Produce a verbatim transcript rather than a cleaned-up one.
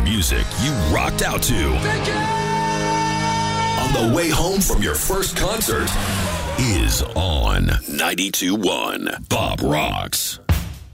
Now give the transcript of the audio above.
music you rocked out to on the way home from your first concert is on ninety-two point one Bob Rocks.